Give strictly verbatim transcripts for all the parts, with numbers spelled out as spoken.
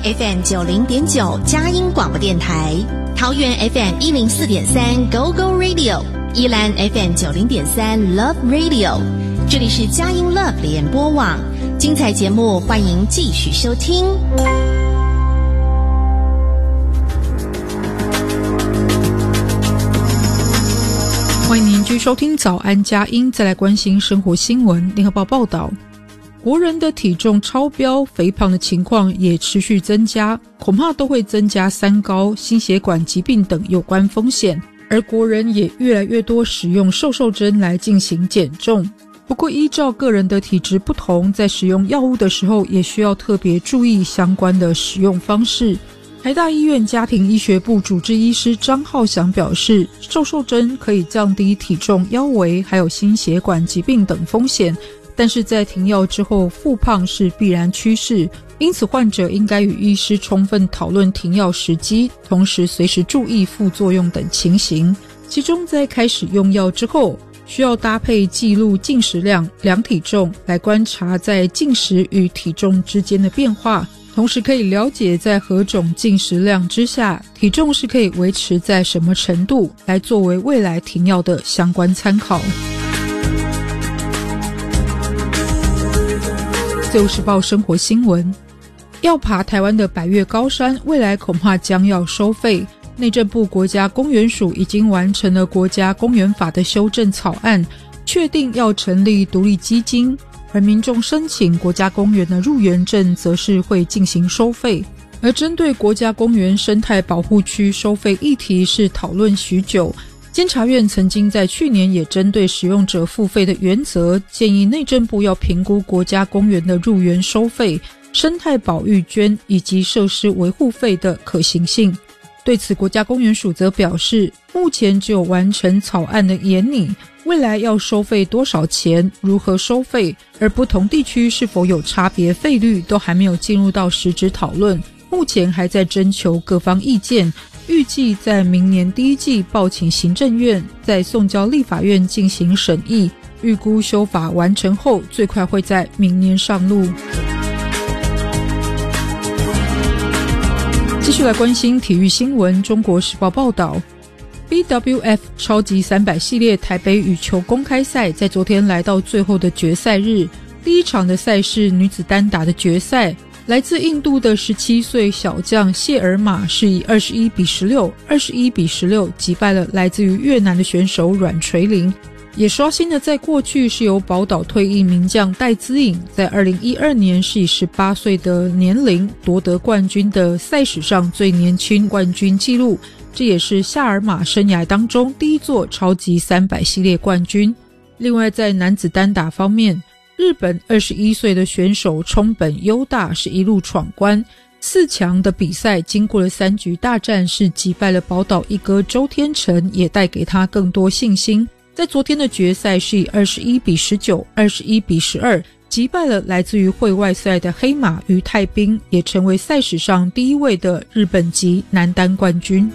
F M 九零点九佳音广播电台，桃园 F M 一零四点三 Go Go Radio， 宜兰 F M 九零点三 Love Radio， 这里是佳音 Love 联播网，精彩节目欢迎继续收听。 欢迎您继续收听早安佳音，再来关心生活新闻。联合报报道，国人的体重超标、肥胖的情况也持续增加，恐怕都会增加三高、心血管疾病等有关风险。而国人也越来越多使用瘦瘦针来进行减重。不过依照个人的体质不同，在使用药物的时候也需要特别注意相关的使用方式。台大医院家庭医学部主治医师张浩翔表示，瘦瘦针可以降低体重、腰围还有心血管疾病等风险，但是在停药之后复胖是必然趋势，因此患者应该与医师充分讨论停药时机，同时随时注意副作用等情形。其中在开始用药之后，需要搭配记录进食量、量体重，来观察在进食与体重之间的变化，同时可以了解在何种进食量之下，体重是可以维持在什么程度，来作为未来停药的相关参考。自由时报生活新闻，要爬台湾的百岳高山，未来恐怕将要收费。内政部国家公园署已经完成了国家公园法的修正草案，确定要成立独立基金，而民众申请国家公园的入园证则是会进行收费。而针对国家公园生态保护区收费议题是讨论许久，监察院曾经在去年也针对使用者付费的原则，建议内政部要评估国家公园的入园收费、生态保育捐以及设施维护费的可行性。对此，国家公园署则表示，目前只有完成草案的研拟，未来要收费多少钱、如何收费，而不同地区是否有差别费率都还没有进入到实质讨论，目前还在征求各方意见，预计在明年第一季报请行政院，再送交立法院进行审议，预估修法完成后最快会在明年上路。继续来关心体育新闻，中国时报报道， B W F 超级三百系列台北羽球公开赛在昨天来到最后的决赛日，第一场的赛事女子单打的决赛，来自印度的十七岁小将谢尔玛是以二十一比十六、二十一比十六击败了来自于越南的选手阮垂玲，也刷新了在过去是由宝岛退役名将戴资颖在二零一二年是以十八岁的年龄夺得冠军的赛史上最年轻冠军纪录，这也是夏尔玛生涯当中第一座超级三百系列冠军。另外在男子单打方面，日本二十一岁的选手冲本优大是一路闯关，四强的比赛经过了三局大战是击败了宝岛一哥周天成，也带给他更多信心。在昨天的决赛是以二十一比十九、二十一比十二击败了来自于会外赛的黑马于泰兵，也成为赛史上第一位的日本籍男单冠军。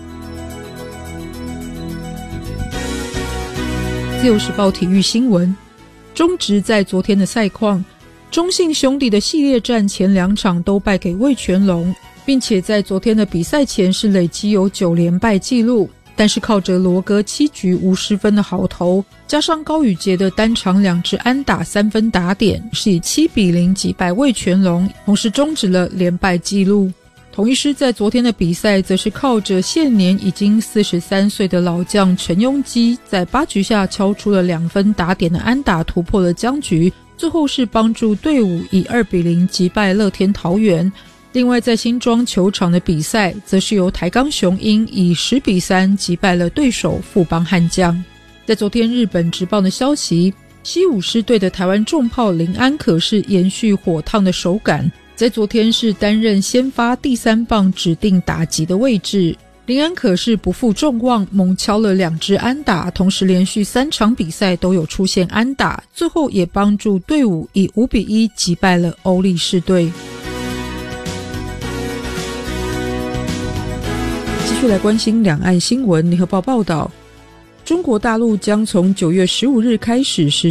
自由时报体育新闻，中职在昨天的赛况，中信兄弟的系列战前两场都败给味全龙，并且在昨天的比赛前是累积有九连败纪录，但是靠着罗哥七局无失分的好投，加上高宇杰的单场两支安打三分打点，是以七比零击败味全龙，同时终止了连败纪录。统一狮在昨天的比赛则是靠着现年已经四十三岁的老将陈庸基，在八局下敲出了两分打点的安打，突破了僵局，最后是帮助队伍以二比零击败乐天桃园。另外在新庄球场的比赛，则是由台钢雄鹰以十比三击败了对手富邦悍将。在昨天日本职棒的消息，西武狮队的台湾重炮林安可是延续火烫的手感，在昨天是担任先发第三棒指定打击的位置，林安可是不负众望，猛敲了两支安打，同时连续三场比赛都有出现安打，最后也帮助队伍以五比一击败了欧力士队。继续来关心两岸新闻，联合报报道，中国大陆将从九月十五日开始实